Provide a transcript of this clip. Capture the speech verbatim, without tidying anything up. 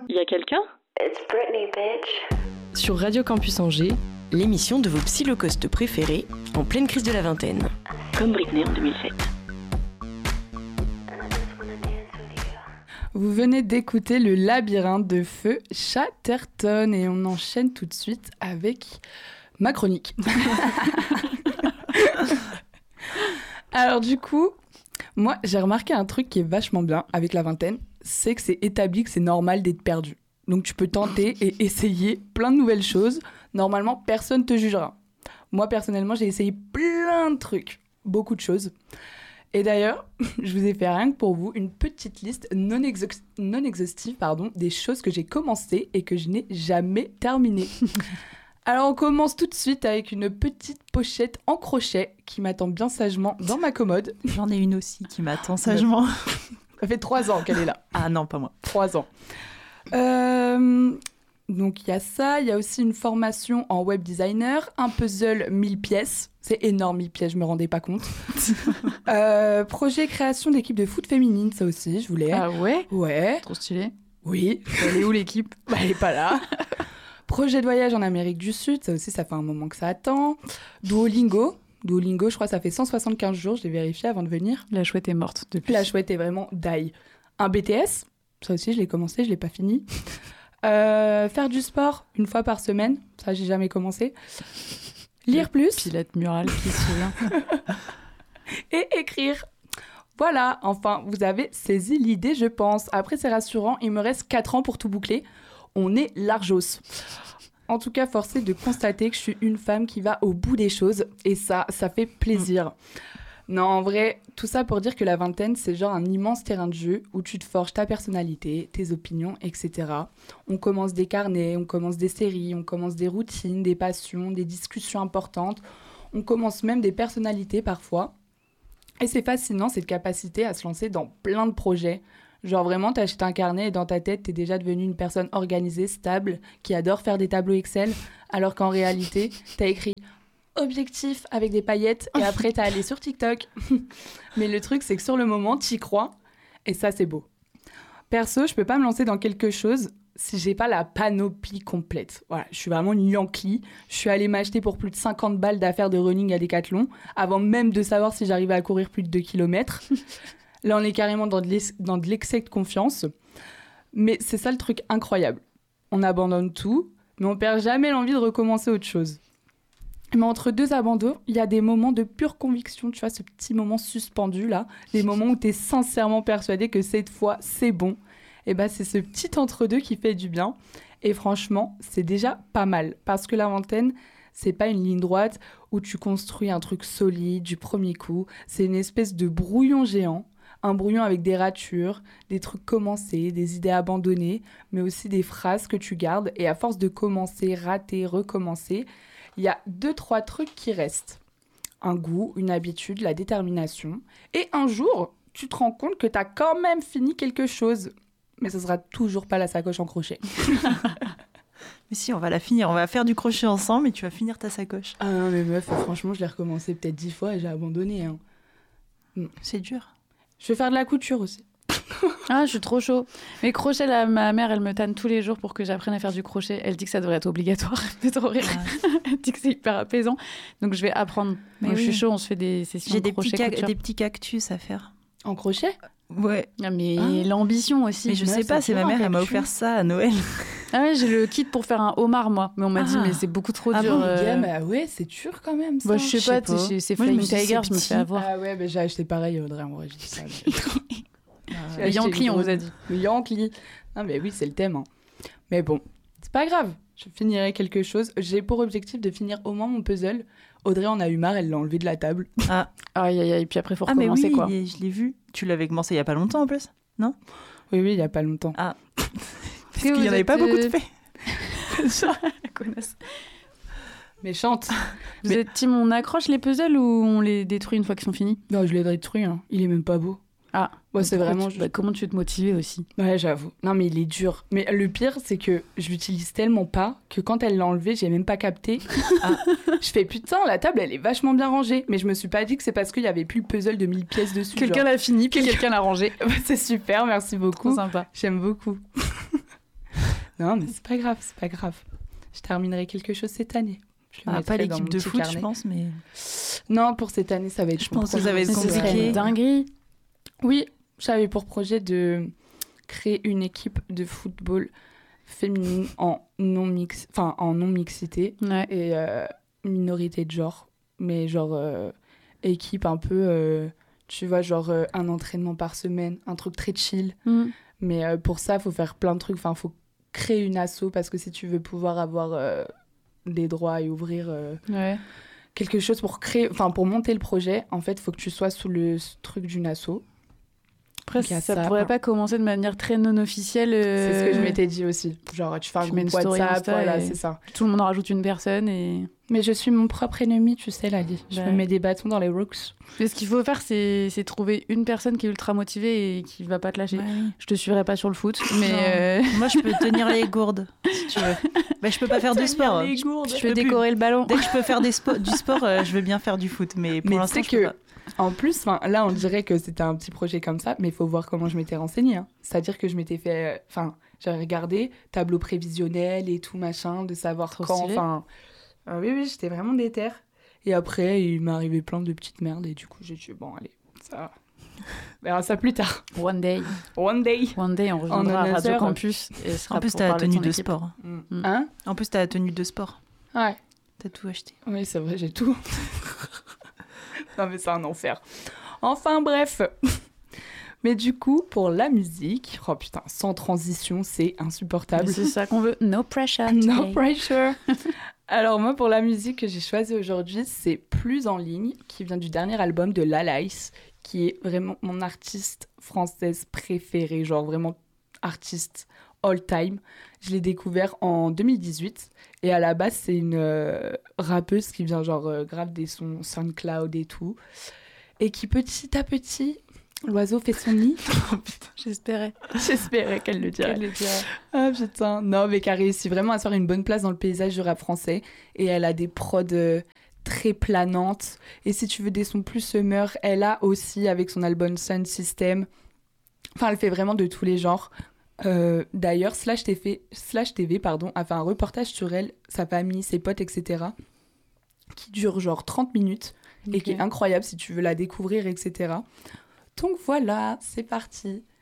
Il y a quelqu'un? It's Britney, bitch. Sur Radio Campus Angers, l'émission de vos psy-low-cost préférés en pleine crise de la vingtaine. Comme Britney en deux mille sept. Vous venez d'écouter Le Labyrinthe de Feu Chatterton et on enchaîne tout de suite avec ma chronique. Alors du coup, moi j'ai remarqué un truc qui est vachement bien avec la vingtaine, c'est que c'est établi que c'est normal d'être perdu. Donc tu peux tenter et essayer plein de nouvelles choses. Normalement, personne ne te jugera. Moi personnellement, j'ai essayé plein de trucs, beaucoup de choses. Et d'ailleurs, je vous ai fait rien que pour vous une petite liste non, exo- non exhaustive pardon, des choses que j'ai commencées et que je n'ai jamais terminées. Alors on commence tout de suite avec une petite pochette en crochet qui m'attend bien sagement dans ma commode. J'en ai une aussi qui m'attend sagement. Ça fait trois ans qu'elle est là. Ah non, pas moi. Trois ans. Euh, donc il y a ça, il y a aussi une formation en web designer, un puzzle mille pièces. C'est énorme, mille pièces, je me rendais pas compte. euh, projet création d'équipe de foot féminine, ça aussi, je voulais. Ah ouais? Ouais. Trop stylé. Oui. Elle est où l'équipe? Bah, elle est pas là. Projet de voyage en Amérique du Sud, ça aussi, ça fait un moment que ça attend. Duolingo. Duolingo, je crois que ça fait cent soixante-quinze jours, je l'ai vérifié avant de venir. La chouette est morte depuis. La chouette est vraiment die. Un B T S, ça aussi, je l'ai commencé, je l'ai pas fini. Euh, faire du sport une fois par semaine, ça, j'ai jamais commencé. Lire plus. Pilate murale qui se souvient. Et écrire. Voilà, enfin, vous avez saisi l'idée, je pense. Après, c'est rassurant, il me reste quatre ans pour tout boucler. On est largos. En tout cas, force est de constater que je suis une femme qui va au bout des choses. Et ça, ça fait plaisir. Mmh. Non, en vrai, tout ça pour dire que la vingtaine, c'est genre un immense terrain de jeu où tu te forges ta personnalité, tes opinions, et cetera. On commence des carnets, on commence des séries, on commence des routines, des passions, des discussions importantes. On commence même des personnalités parfois. Et c'est fascinant, cette capacité à se lancer dans plein de projets. Genre vraiment, t'achètes un carnet et dans ta tête, t'es déjà devenue une personne organisée, stable, qui adore faire des tableaux Excel, alors qu'en réalité, t'as écrit objectif avec des paillettes et après t'as allé sur TikTok. Mais le truc, c'est que sur le moment, t'y crois et ça, c'est beau. Perso, je peux pas me lancer dans quelque chose si j'ai pas la panoplie complète. Voilà, je suis vraiment une Yankee. Je suis allée m'acheter pour plus de cinquante balles d'affaires de running à Decathlon avant même de savoir si j'arrivais à courir plus de deux kilomètres. Là, on est carrément dans de, l'ex- dans de l'excès de confiance. Mais c'est ça le truc incroyable. On abandonne tout, mais on perd jamais l'envie de recommencer autre chose. Mais entre deux abandons, il y a des moments de pure conviction, tu vois, ce petit moment suspendu là, des moments où tu es sincèrement persuadé que cette fois, c'est bon. Et bien, c'est ce petit entre-deux qui fait du bien. Et franchement, c'est déjà pas mal. Parce que la vingtaine, c'est pas une ligne droite où tu construis un truc solide du premier coup. C'est une espèce de brouillon géant. Un brouillon avec des ratures, des trucs commencés, des idées abandonnées, mais aussi des phrases que tu gardes. Et à force de commencer, rater, recommencer, il y a deux, trois trucs qui restent. Un goût, une habitude, la détermination. Et un jour, tu te rends compte que tu as quand même fini quelque chose. Mais ce sera toujours pas la sacoche en crochet. Mais si, on va la finir. On va faire du crochet ensemble et tu vas finir ta sacoche. Ah non, mais meuf, franchement, je l'ai recommencé peut-être dix fois et j'ai abandonné. Hein. C'est dur. Je vais faire de la couture aussi. Ah, je suis trop chaud. Mais crochet, là, ma mère, elle me tanne tous les jours pour que j'apprenne à faire du crochet. Elle dit que ça devrait être obligatoire. Elle fait trop rire. Ouais. Elle dit que c'est hyper apaisant. Donc, je vais apprendre. Mais Donc, oui. Je suis chaud, on se fait des sessions J'ai de des crochet petits, ca- des petits cactus à faire. En crochet? Ouais. Ah, mais ah. l'ambition aussi. Mais je ouais, sais pas, c'est ma mère, elle m'a offert ça à Noël. Ah ouais, j'ai le kit pour faire un homard, moi. Mais on m'a ah. dit, mais c'est beaucoup trop ah dur. Bon, euh... yeah, bah ouais, c'est dur quand même, ça. Bah, je sais pas, pas. C'est, c'est Flying Tiger, je me fais avoir. Ah ouais, bah, j'ai acheté pareil, Audrey, en vrai, j'ai dit ça. Ah, le Yankee, on vous a dit. Le Yankee. Ah, mais oui, c'est le thème. Hein. Mais bon, c'est pas grave. Je finirai quelque chose. J'ai pour objectif de finir au moins mon puzzle. Audrey en a eu marre, elle l'a enlevé de la table. Ah, aïe, aïe, aïe. Puis après, il faut ah, recommencer, mais oui, quoi. Je l'ai vu. Tu l'avais commencé il y a pas longtemps, en plus, non? Oui, oui, il y a pas longtemps. Ah. Parce qu'il y en avait pas beaucoup de faits. Connasse. Méchante. Vous mais... êtes team on accroche les puzzles ou on les détruit une fois qu'ils sont finis? Non, je les détruis. Hein. Il est même pas beau. Ah, ouais, c'est vraiment. Tu... Bah, comment tu veux te motiver aussi? Ouais, j'avoue. Non, mais il est dur. Mais le pire, c'est que je l'utilise tellement pas que quand elle l'a enlevé, j'ai même pas capté. Ah. Je fais putain, la table, elle est vachement bien rangée. Mais je me suis pas dit que c'est parce qu'il y avait plus le puzzle de mille pièces dessus. Quelqu'un genre. l'a fini, puis quelqu'un l'a rangé. C'est super, merci beaucoup. C'est sympa. J'aime beaucoup. Non, mais c'est pas grave, c'est pas grave. Je terminerai quelque chose cette année. Je le Ah, mettrai pas dans l'équipe mon de petit foot, carnet. je pense, mais... Non, pour cette année, ça va être Je pense que ça va être Mais ce serait compliqué. une dinguerie. Oui, j'avais pour projet de créer une équipe de football féminine en non mix, enfin en non mixité Ouais. et euh, minorité de genre, mais genre euh, équipe un peu, euh, tu vois, genre euh, un entraînement par semaine, un truc très chill. Mm. Mais euh, pour ça, faut faire plein de trucs. Enfin, faut créer une asso parce que si tu veux pouvoir avoir euh, des droits et ouvrir euh, Ouais. quelque chose pour créer, enfin pour monter le projet, en fait, faut que tu sois sous le truc d'une asso. Après, Donc, il y a ça, ça. pourrait pas commencer de manière très non officielle. euh, C'est ce que je m'étais dit aussi. Genre, tu fais un tu mets groupe une story WhatsApp, Insta voilà, et- c'est ça. Tout le monde en rajoute une personne et. Mais je suis mon propre ennemi, tu sais, Lali. Je Ouais. me mets des bâtons dans les rocks. Mais ce qu'il faut faire, c'est c'est trouver une personne qui est ultra motivée et qui va pas te lâcher. Ouais, oui. Je te suivrai pas sur le foot, mais Non. euh, Moi, je peux tenir les gourdes, si tu veux. Bah, je peux pas faire de sport. les gourdes. je peux peux plus. décorer le ballon. Dès que je peux faire des spo- du sport, euh, je veux bien faire du foot. Mais pour Mais tu l'instant, sais je peux que, pas. en plus, 'fin, là, on dirait que c'était un petit projet comme ça, mais il faut voir comment je m'étais renseignée. hein. C'est-à-dire que je m'étais fait... Enfin, j'avais regardé tableau prévisionnel et tout, machin, de savoir Trop quand... stylé. Enfin, euh, oui, oui, j'étais vraiment déter. Et après, il m'est arrivé plein de petites merdes et du coup, j'ai dit, bon, allez, ça... On verra ça plus tard. One day. One day. One day, on En reviendra à Radio annonceur. Campus. Et ce sera En plus, pour t'as la parler de tenue ton de équipe. sport. Mm. Mm. Hein? En plus, t'as la tenue de sport. Ouais. T'as tout acheté. Oui, c'est vrai, j'ai tout. Non, mais c'est un enfer. Enfin, bref. Mais du coup, pour la musique, oh putain, sans transition, c'est insupportable. Mais c'est ça qu'on veut. No pressure. No today. pressure. Alors moi, pour la musique que j'ai choisie aujourd'hui, c'est Plus en ligne, qui vient du dernier album de Lalaïs, qui est vraiment mon artiste française préférée, genre vraiment artiste all time. Je l'ai découvert en deux mille dix-huit et à la base, c'est une euh, rappeuse qui vient genre euh, grave des sons SoundCloud et tout, et qui petit à petit, l'oiseau fait son nid. Oh putain, j'espérais. J'espérais qu'elle le dirait. Qu'elle le dirait. Ah putain, non mais qui a réussi vraiment à se faire une bonne place dans le paysage du rap français et elle a des prods euh, très planantes et si tu veux des sons plus summer, elle a aussi avec son album Sound System, enfin elle fait vraiment de tous les genres. Euh, d'ailleurs Slash T V, Slash T V pardon, a fait un reportage sur elle, sa famille, ses potes, et cetera qui dure genre trente minutes et qui est incroyable si tu veux la découvrir, et cetera. Donc voilà, c'est parti.